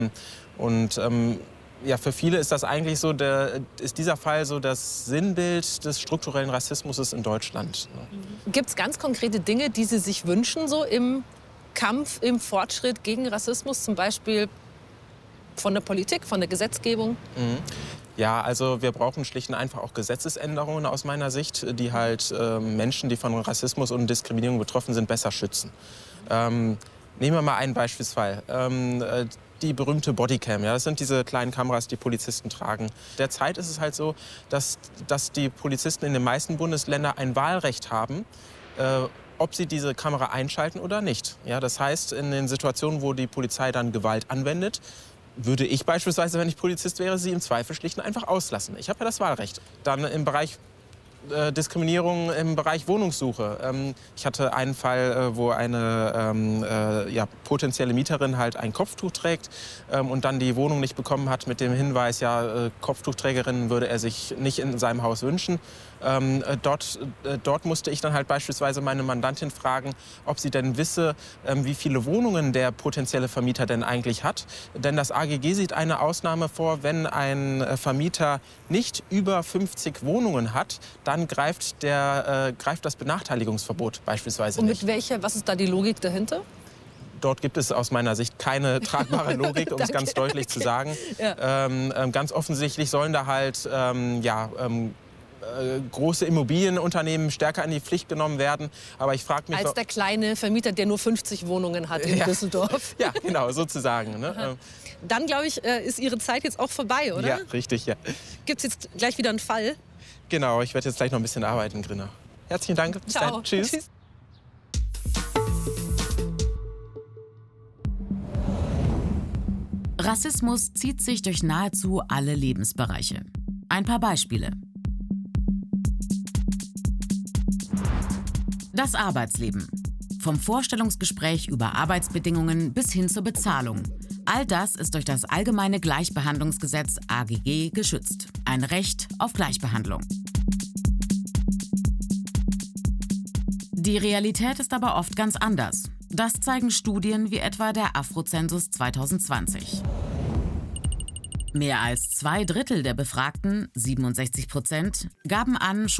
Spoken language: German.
Und ja, für viele ist das eigentlich so, ist dieser Fall so das Sinnbild des strukturellen Rassismus in Deutschland. Gibt es ganz konkrete Dinge, die Sie sich wünschen, so im Kampf, im Fortschritt gegen Rassismus, zum Beispiel von der Politik, von der Gesetzgebung? Ja, also wir brauchen schlicht und einfach auch Gesetzesänderungen aus meiner Sicht, die halt Menschen, die von Rassismus und Diskriminierung betroffen sind, besser schützen. Nehmen wir mal einen Beispielsfall. Die berühmte Bodycam. Ja, das sind diese kleinen Kameras, die Polizisten tragen. Derzeit ist es halt so, dass die Polizisten in den meisten Bundesländern ein Wahlrecht haben, ob sie diese Kamera einschalten oder nicht. Ja, das heißt, in den Situationen, wo die Polizei dann Gewalt anwendet, würde ich beispielsweise, wenn ich Polizist wäre, sie im Zweifel schlicht und einfach auslassen. Ich habe ja das Wahlrecht. Dann im Bereich Diskriminierung im Bereich Wohnungssuche. Ich hatte einen Fall, wo eine ja, potenzielle Mieterin halt ein Kopftuch trägt und dann die Wohnung nicht bekommen hat mit dem Hinweis, ja, Kopftuchträgerin würde er sich nicht in seinem Haus wünschen. Dort musste ich dann halt beispielsweise meine Mandantin fragen, ob sie denn wisse, wie viele Wohnungen der potenzielle Vermieter denn eigentlich hat. Denn das AGG sieht eine Ausnahme vor, wenn ein Vermieter nicht über 50 Wohnungen hat, dann greift das Benachteiligungsverbot beispielsweise nicht. Und was ist da die Logik dahinter? Dort gibt es aus meiner Sicht keine tragbare Logik, um es ganz deutlich zu sagen. Ja. Ganz offensichtlich sollen da halt große Immobilienunternehmen stärker in die Pflicht genommen werden. Aber ich frage mich... Als der kleine Vermieter, der nur 50 Wohnungen hat in Düsseldorf. Ja, genau, sozusagen. Ne? Dann, glaube ich, ist Ihre Zeit jetzt auch vorbei, oder? Ja, richtig, ja. Gibt es jetzt gleich wieder einen Fall? Genau, ich werde jetzt gleich noch ein bisschen arbeiten, Grinner. Herzlichen Dank. Bis Ciao. dann. Tschüss. Tschüss. Rassismus zieht sich durch nahezu alle Lebensbereiche. Ein paar Beispiele. Das Arbeitsleben. Vom Vorstellungsgespräch über Arbeitsbedingungen bis hin zur Bezahlung. All das ist durch das Allgemeine Gleichbehandlungsgesetz AGG geschützt. Ein Recht auf Gleichbehandlung. Die Realität ist aber oft ganz anders. Das zeigen Studien wie etwa der Afrozensus 2020. Mehr als 2/3 der Befragten, 67%, gaben an,